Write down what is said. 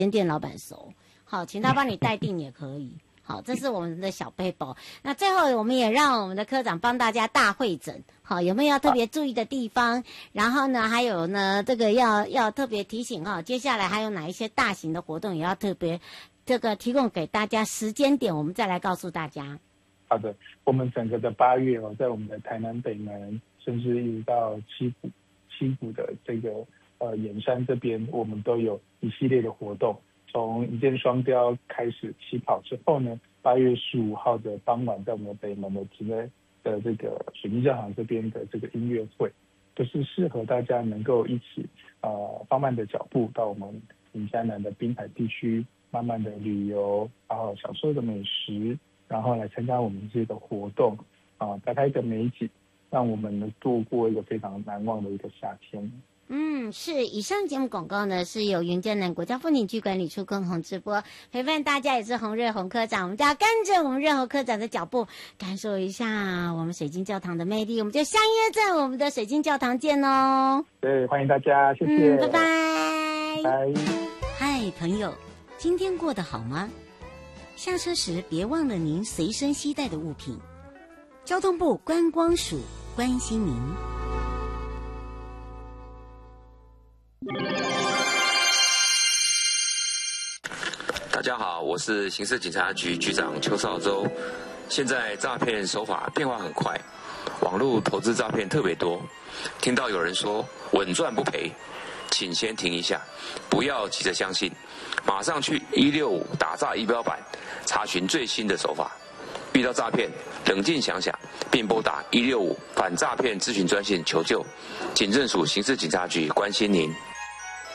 店老板熟，好，请他帮你代订也可以。好，这是我们的小背包。那最后，我们也让我们的科长帮大家大会诊，好，有没有要特别注意的地方？然后呢，还有呢，这个要特别提醒哈，接下来还有哪一些大型的活动也要特别这个提供给大家时间点，我们再来告诉大家。 好的，我们整个的8月哦，在我们的台南、北门，甚至一直到七股的这个盐山这边，我们都有一系列的活动。从一箭双雕开始起跑之后呢，8月15号的傍晚，在我们的北门的之内的这个水晶教堂这边的这个音乐会，就是适合大家能够一起放慢的脚步到我们闽嘉南的滨海地区，慢慢的旅游，然后享受的美食，然后来参加我们这个活动打开一个美景，让我们呢度过一个非常难忘的一个夏天。 是以上节目广告呢，是由云嘉南国家风景区管理处共同直播，陪伴大家也是洪瑞洪科长，我们就要跟着我们瑞洪科长的脚步，感受一下我们水晶教堂的魅力，我们就相约在我们的水晶教堂见哦。 对，欢迎大家，谢谢， 拜拜， 拜。 嗨，朋友，今天过得好吗？下车时别忘了您随身携带的物品。交通部观光署关心您。 大家好，我是刑事警察局局长邱少洲。现在诈骗手法变化很快，网络投资诈骗特别多。听到有人说稳赚不赔，请先停一下，不要急着相信，马上去165打诈仪表板查询最新的手法。遇到诈骗，冷静想想，并拨打165反诈骗咨询专线求救。警政署刑事警察局关心您。